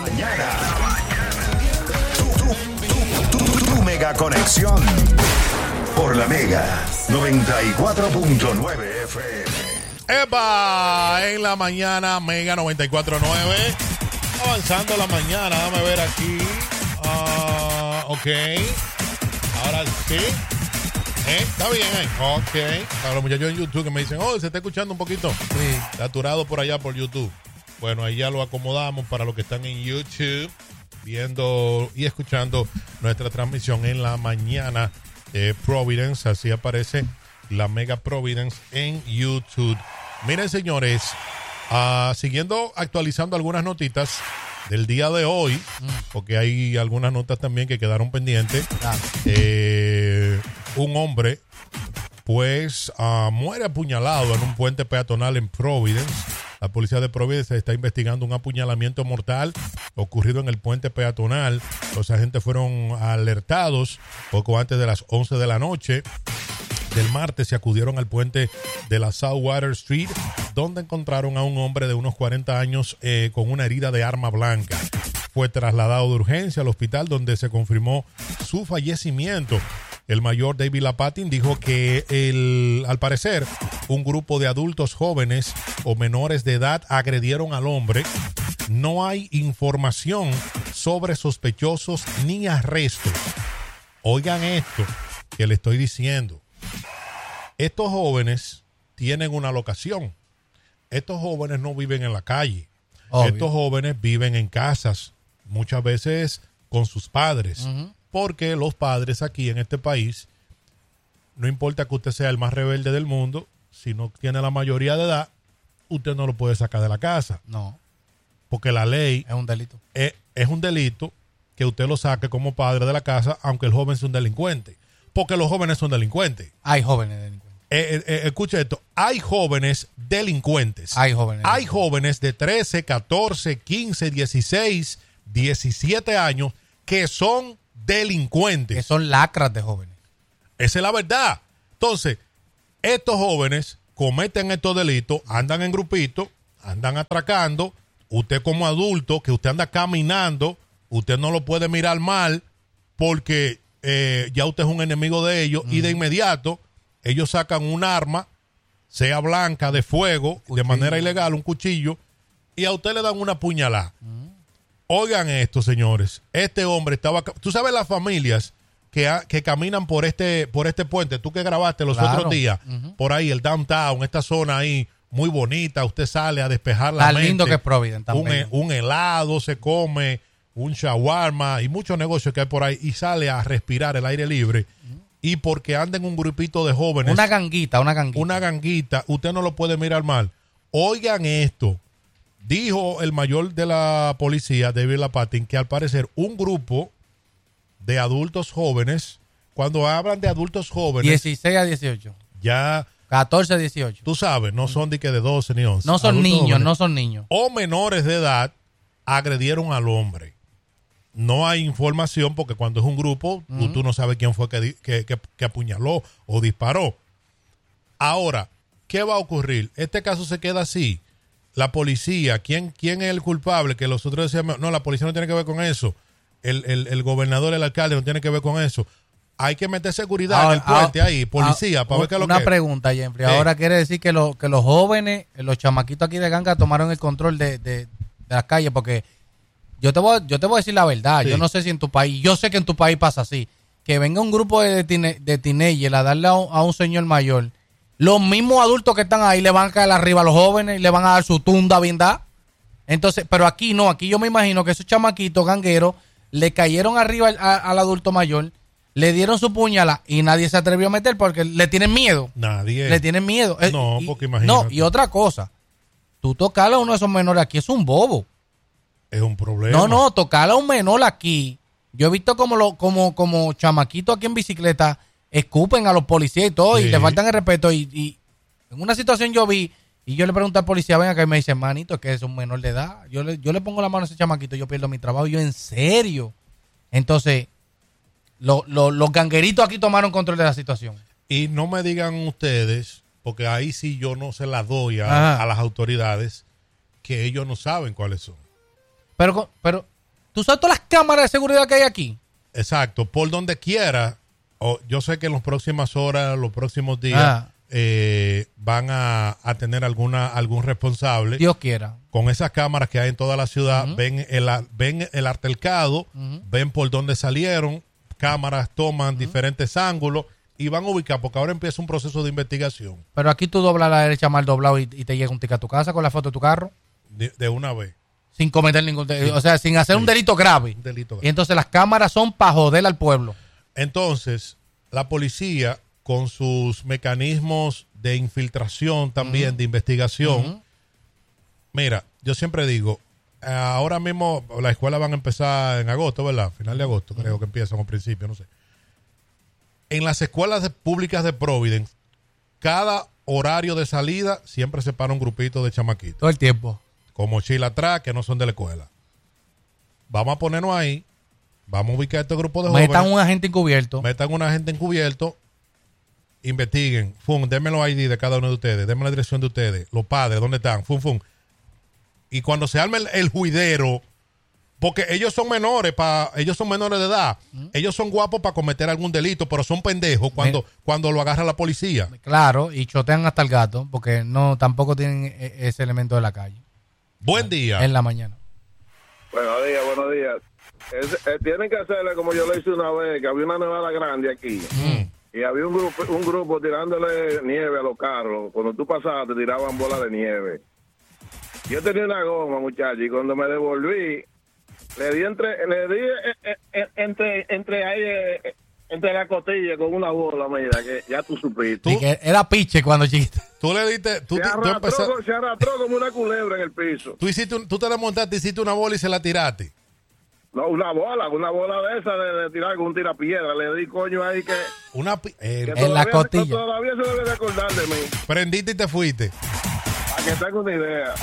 mañana. Tu mega conexión. Por la Mega 94.9 FM. ¡Epa! En la mañana, Mega 94.9. Avanzando la mañana, déjame ver aquí. Ok. Ahora sí. Está bien, Ok. Para los muchachos en YouTube que me dicen, se está escuchando un poquito. Sí. Saturado por allá por YouTube. Bueno, ahí ya lo acomodamos para los que están en YouTube, viendo y escuchando nuestra transmisión en la mañana. Providence, así aparece la Mega Providence en YouTube. Miren, señores, actualizando algunas notitas del día de hoy, porque hay algunas notas también que quedaron pendientes. Un hombre, pues, muere apuñalado en un puente peatonal en Providence. La policía de Providence está investigando un apuñalamiento mortal ocurrido en el puente peatonal. Los agentes fueron alertados poco antes de las 11 de la noche del martes. Se acudieron al puente de la Southwater Street, donde encontraron a un hombre de unos 40 años con una herida de arma blanca. Fue trasladado de urgencia al hospital, donde se confirmó su fallecimiento. El mayor David Lapatin dijo que al parecer un grupo de adultos jóvenes o menores de edad agredieron al hombre. No hay información sobre sospechosos ni arrestos. Oigan esto que le estoy diciendo. Estos jóvenes tienen una locación. Estos jóvenes no viven en la calle. Obvio. Estos jóvenes viven en casas, muchas veces con sus padres. Porque los padres aquí en este país, no importa que usted sea el más rebelde del mundo, si no tiene la mayoría de edad, usted no lo puede sacar de la casa. No. Porque la ley Es un delito. es un delito que usted lo saque como padre de la casa, aunque el joven sea un delincuente. Porque los jóvenes son delincuentes. Hay jóvenes delincuentes. Escuche esto, hay jóvenes delincuentes. Hay jóvenes. Hay jóvenes de 13, 14, 15, 16, 17 años que son delincuentes. Que son lacras de jóvenes. Esa es la verdad. Entonces, estos jóvenes cometen estos delitos, andan en grupitos, andan atracando. Usted como adulto, que usted anda caminando, usted no lo puede mirar mal porque ya usted es un enemigo de ellos y de inmediato ellos sacan un arma, sea blanca, de fuego, cuchillo, de manera ilegal, un cuchillo, y a usted le dan una puñalada. Oigan esto, señores. Este hombre estaba... Tú sabes las familias que caminan por este puente, tú que grabaste los otros días, por ahí, el downtown, esta zona ahí, muy bonita, usted sale a despejar la mente. Tan lindo que es Providence también. Un helado se come, un shawarma y muchos negocios que hay por ahí, y sale a respirar el aire libre. Y porque anda en un grupito de jóvenes. Una ganguita. Una ganguita, usted no lo puede mirar mal. Oigan esto. Dijo el mayor de la policía, David Lapatin, que al parecer un grupo de adultos jóvenes, cuando hablan de adultos jóvenes... 16 a 18. Ya... 14 a 18. Tú sabes, no son de 12 ni 11. No son adultos niños, jóvenes, no son niños. O menores de edad agredieron al hombre. No hay información porque cuando es un grupo, tú no sabes quién fue que apuñaló o disparó. Ahora, ¿qué va a ocurrir? Este caso se queda así. La policía, ¿quién es el culpable? Que los otros decían, no, la policía no tiene que ver con eso. El gobernador, el alcalde no tiene que ver con eso. Hay que meter seguridad en el puente ahí, policía, para ver qué es lo que es. Una pregunta, Jeffrey. Ahora quiere decir que los jóvenes, los chamaquitos aquí de ganga tomaron el control de las calles, porque yo te voy a decir la verdad. Sí. Yo no sé si en tu país, yo sé que en tu país pasa así, que venga un grupo de teenagers a darle a un señor mayor. Los mismos adultos que están ahí le van a caer arriba a los jóvenes y le van a dar su tunda bien da. Entonces, pero aquí no, aquí yo me imagino que esos chamaquitos gangueros le cayeron arriba al adulto mayor, le dieron su puñalada y nadie se atrevió a meter porque le tienen miedo. Nadie. Le tienen miedo. No, porque imagínate. No, y otra cosa, tú tocarle a uno de esos menores aquí es un bobo. Es un problema. No, tocarle a un menor aquí. Yo he visto como chamaquitos aquí en bicicleta escupen a los policías y todo, sí, y le faltan el respeto. Y en una situación yo vi, y yo le pregunté al policía, venga, que me dice, manito, que es un menor de edad. Yo le pongo la mano a ese chamaquito, yo pierdo mi trabajo. Yo, en serio. Entonces, los gangueritos aquí tomaron control de la situación. Y no me digan ustedes, porque ahí sí yo no se la doy a las autoridades, que ellos no saben cuáles son. Pero ¿Tú sabes todas las cámaras de seguridad que hay aquí? Exacto, por donde quiera. Yo sé que en las próximas horas, los próximos días, van a tener algún responsable. Dios quiera. Con esas cámaras que hay en toda la ciudad, ven el altercado, ven por dónde salieron, cámaras toman diferentes ángulos y van a ubicar, porque ahora empieza un proceso de investigación. Pero aquí tú doblas a la derecha mal doblado y te llega un ticket a tu casa con la foto de tu carro. De una vez. Sin cometer ningún delito. O sea, sin hacer un delito grave. Y entonces las cámaras son para joder al pueblo. Entonces, la policía, con sus mecanismos de infiltración también, de investigación, mira, yo siempre digo, ahora mismo las escuelas van a empezar en agosto, ¿verdad? Final de agosto, creo que empiezan o principio, no sé. En las escuelas públicas de Providence, cada horario de salida siempre se para un grupito de chamaquitos. Todo el tiempo. Con mochila atrás, que no son de la escuela. Vamos a ponernos ahí, vamos a ubicar este grupo de jóvenes. Metan un agente encubierto. Investiguen. Denme los ID de cada uno de ustedes, denme la dirección de ustedes, los padres, ¿dónde están? Y cuando se arme el juidero, porque ellos son menores de edad, ellos son guapos para cometer algún delito, pero son pendejos cuando lo agarra la policía. Claro, y chotean hasta el gato, porque tampoco tienen ese elemento de la calle. Buen día. En la mañana. Buenos días. Tienen que hacerle como yo le hice una vez, que había una nevada grande aquí. Y había un grupo tirándole nieve a los carros. Cuando tú pasabas, te tiraban bolas de nieve. Yo tenía una goma, muchacho, y cuando me devolví, le di entre la costilla con una bola, mira, que ya tú supiste. Sí, que era piche cuando chiquito. Tú le diste, se arrastró como una culebra en el piso. Tú te la montaste, hiciste una bola y se la tiraste. No, una bola de esa de tirar con un tirapiedra. Le di coño ahí que en la costilla. Todavía se debe de acordar de mí. Prendiste y te fuiste. Para que tenga una idea.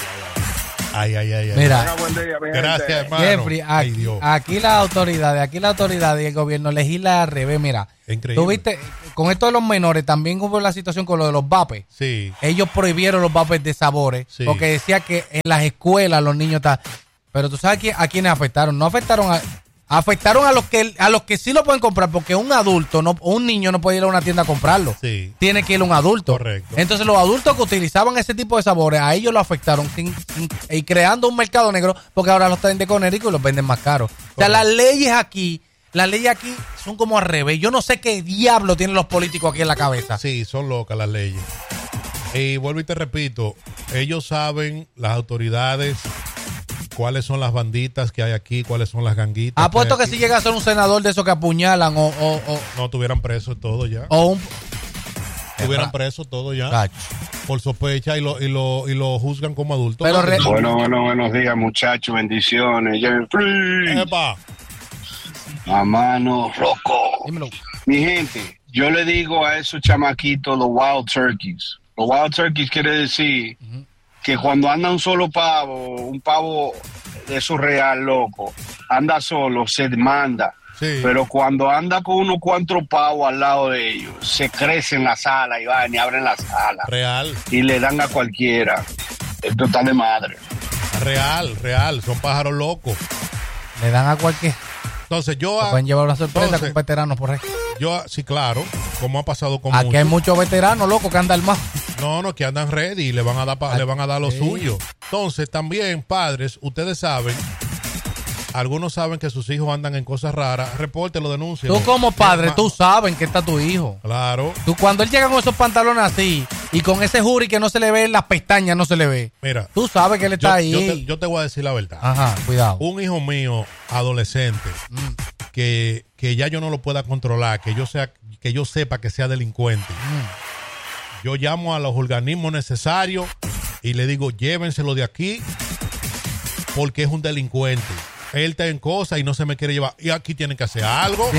Ay. Mira, buen día, mi gracias, gente. hermano. Jeffrey, aquí las autoridades y el gobierno legisla al revés. Mira, increíble. Tú viste, con esto de los menores, también hubo la situación con lo de los vapes. Sí. Ellos prohibieron los vapes de sabores, porque decía que en las escuelas los niños están. Pero tú sabes a quiénes afectaron. No afectaron a los que sí lo pueden comprar, porque un adulto, un niño no puede ir a una tienda a comprarlo. Sí. Tiene que ir a un adulto. Correcto. Entonces los adultos que utilizaban ese tipo de sabores, a ellos lo afectaron y creando un mercado negro, porque ahora los traen de Conérico y los venden más caros. Correcto. O sea, las leyes aquí son como al revés. Yo no sé qué diablo tienen los políticos aquí en la cabeza. Sí, son locas las leyes. Y vuelvo y te repito, ellos saben, las autoridades, cuáles son las banditas que hay aquí, cuáles son las ganguitas. Apuesto que si llega a ser un senador de esos que apuñalan o no, tuvieran preso todo ya. Tuvieran preso todo ya. Cacho. Por sospecha y lo juzgan como adulto. Pero buenos días, muchachos. Bendiciones. Jeffrey. ¡Epa! A mano, loco. Dímelo. Mi gente, yo le digo a esos chamaquitos los wild turkeys. Los wild turkeys quiere decir que cuando anda un solo pavo, un pavo de esos real, loco, anda solo, se manda. Sí. Pero cuando anda con unos cuantos pavos al lado de ellos, se crecen la sala y van y abren la sala. Real. Y le dan a cualquiera. Esto está de madre. Real. Son pájaros locos. Le dan a cualquiera. Entonces se pueden llevar una sorpresa con veteranos por ahí. Sí, claro, como ha pasado con aquí hay muchos veteranos, loco, que andan más. No, que andan ready y le van a dar lo suyo. Entonces, también, padres, ustedes saben, algunos saben que sus hijos andan en cosas raras, repórtelo, denúncialo. Tú como padre, tú sabes que está tu hijo. Claro. Tú cuando él llega con esos pantalones así y con ese jury que no se le ve, las pestañas no se le ve. Mira. Tú sabes que él está ahí. Yo te voy a decir la verdad. Ajá, cuidado. Un hijo mío, adolescente, que ya yo no lo pueda controlar, que yo sepa que sea delincuente. Yo llamo a los organismos necesarios y le digo, llévenselo de aquí porque es un delincuente. Él está en cosas y no se me quiere llevar. Y aquí tienen que hacer algo.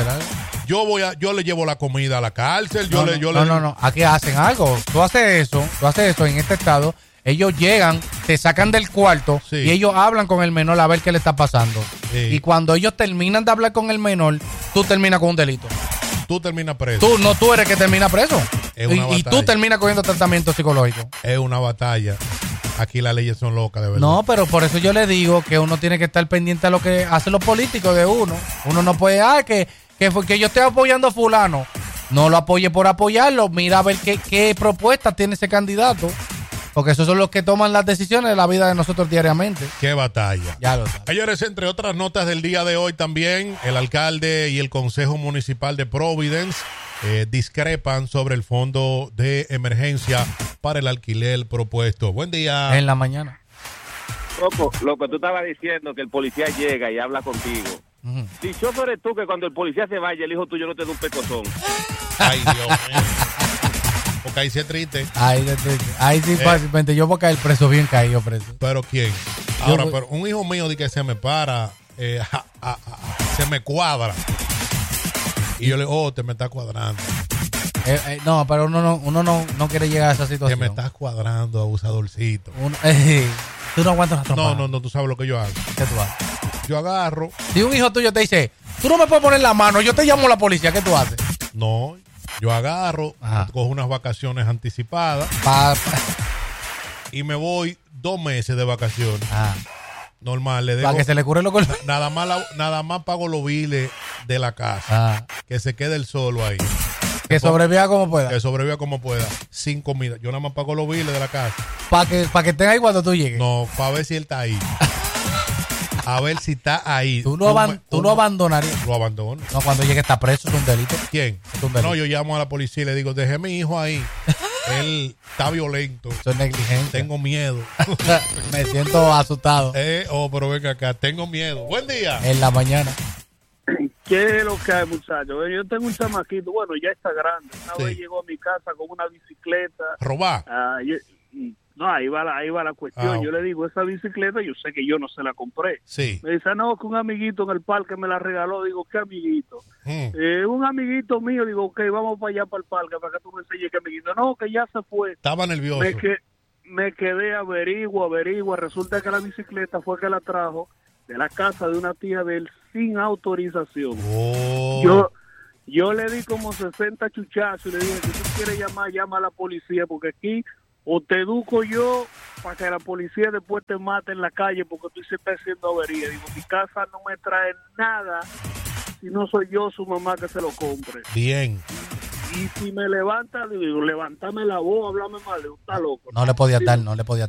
Yo le llevo la comida a la cárcel. No. Aquí hacen algo. Tú haces eso en este estado. Ellos llegan, te sacan del cuarto y ellos hablan con el menor a ver qué le está pasando. Sí. Y cuando ellos terminan de hablar con el menor, tú terminas con un delito. Tú terminas preso. Tú eres que termina preso. Y tú terminas cogiendo tratamiento psicológico. Es una batalla. Aquí las leyes son locas, de verdad. No, pero por eso yo le digo que uno tiene que estar pendiente a lo que hacen los políticos de uno. Uno no puede, que yo estoy apoyando a fulano. No lo apoye por apoyarlo. Mira a ver qué propuestas tiene ese candidato. Porque esos son los que toman las decisiones de la vida de nosotros diariamente. Qué batalla. Ya lo sabes. Señores, entre otras notas del día de hoy también, el alcalde y el Consejo Municipal de Providence discrepan sobre el fondo de emergencia para el alquiler propuesto. Buen día. En la mañana. Lo que tú estabas diciendo, que el policía llega y habla contigo. Uh-huh. Si yo eres tú, que cuando el policía se vaya, el hijo tuyo no te da un pecozón. Ay, Dios mío. Porque ahí sí es triste. Ahí sí fácilmente. Yo voy a caer preso, bien caído preso. ¿Pero quién? Ahora, pero un hijo mío de que se me para, se me cuadra. Y yo le digo, te me está cuadrando. No, pero uno no quiere llegar a esa situación. Que me estás cuadrando, abusadorcito. Tú no aguantas la trompada. No, tú sabes lo que yo hago. ¿Qué tú haces? Yo agarro. Si un hijo tuyo te dice, tú no me puedes poner la mano, yo te llamo a la policía, ¿qué tú haces? No, yo agarro, cojo unas vacaciones anticipadas y me voy 2 meses de vacaciones. Normal, le dejo. Para que se le cure lo que... Nada más pago los biles de la casa. Que se quede el solo ahí. Que sobreviva como pueda. Que sobreviva como pueda. Sin comida. Yo nada más pago los biles de la casa. Para que esté ahí cuando tú llegues. No, para ver si él está ahí. A ver si está ahí. Tú lo abandonarías. Lo abandono. No, cuando llegue está preso, es un delito. ¿Quién? Es un delito. No, yo llamo a la policía y le digo, dejé a mi hijo ahí. Él está violento. Eso es negligencia. Tengo miedo. Me siento asustado. Pero venga acá, tengo miedo. Buen día. En la mañana. ¿Qué es lo que hay, muchachos? Yo tengo un chamaquito, bueno, ya está grande. Una vez llegó a mi casa con una bicicleta. ¿Robar? No, ahí va la cuestión. Yo le digo, esa bicicleta, yo sé que yo no se la compré. Sí. Me dice, no, que un amiguito en el parque me la regaló. Digo, ¿qué amiguito? Un amiguito mío. Digo, ok, vamos para allá, para el parque, para que tú me enseñes qué amiguito. No, que ya se fue. Estaba nervioso. Me quedé averigua. Resulta que la bicicleta fue que la trajo de la casa de una tía de él sin autorización. Yo le di como 60 chuchazos y le dije, si tú quieres llamar, llama a la policía, porque aquí o te educo yo para que la policía después te mate en la calle porque tú se estás haciendo avería. Digo, mi casa no me trae nada si no soy yo su mamá que se lo compre. Bien. Y si me levanta, digo, levántame la voz, háblame mal, está loco. No le podía dar. No le podía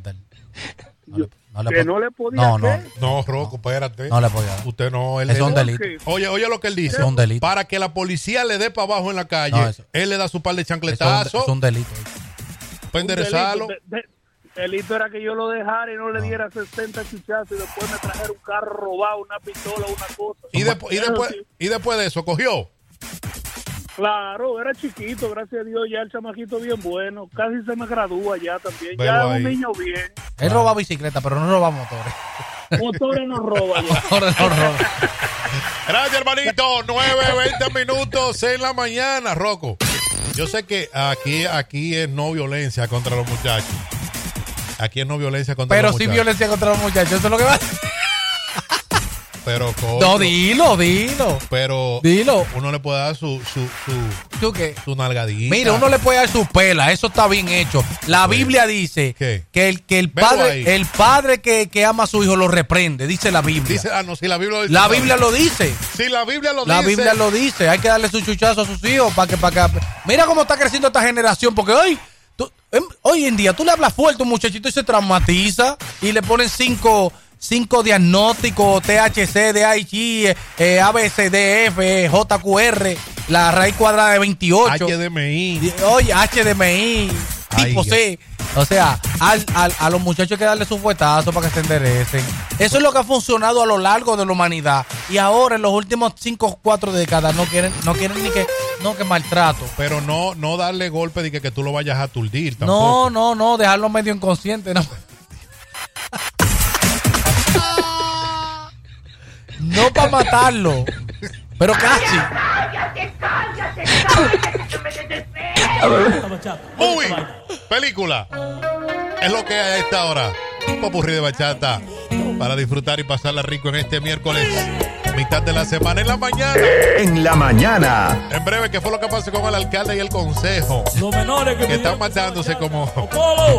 No, Rocco, espérate. No le podía dar. Usted no. Es un delito. Oye lo que él dice. Es un delito. Para que la policía le dé para abajo en la calle, él le da su par de chancletazos. Es un delito. Para enderezarlo. Delito era que yo lo dejara y no le diera 60 chuchazos y después me trajera un carro robado, una pistola, una cosa. Y después de eso, ¿cogió? Claro, era chiquito, gracias a Dios, ya el chamaquito bien bueno, casi se me gradúa ya también, Velo ya es ahí. un niño bien. Él roba bicicleta, pero no roba motores. Motores no roba ya. Motores no roba. Gracias, hermanito. 9:20 minutos en la mañana, Rocco. Yo sé que aquí es no violencia contra los muchachos. Aquí es no violencia contra los muchachos. Pero sí violencia contra los muchachos, eso es lo que va. Pero no, dilo. Pero dilo. Uno le puede dar su ¿Tú qué? Su nalgadita. Mira, uno le puede dar su pela, eso está bien hecho. La Biblia dice que el padre que ama a su hijo lo reprende, dice la Biblia. Dice, si la Biblia lo dice. La Biblia lo dice. Si la Biblia lo dice. La Biblia lo dice. Hay que darle su chuchazo a sus hijos para que mira cómo está creciendo esta generación, porque hoy en día tú le hablas fuerte a un muchachito y se traumatiza y le ponen 5 diagnósticos, THC, DIG, ABCDF, JQR, la raíz cuadrada de 28. HDMI. Oye, HDMI, tipo C. O sea, a los muchachos hay que darle su fuetazo para que se enderecen. Eso es lo que ha funcionado a lo largo de la humanidad. Y ahora, en los últimos 5 o 4 décadas, no quieren ni que maltrato. Pero no darle golpe de que tú lo vayas a aturdir tampoco. No, dejarlo medio inconsciente. No para matarlo, pero casi. ¡Cállate! Uy, película. Es lo que hay a esta hora. Un popurrí de bachata para disfrutar y pasarla rico en este miércoles, mitad de la semana, en la mañana. En la mañana. En breve, ¿qué fue lo que pasó con el alcalde y el consejo? Los menores que están matándose como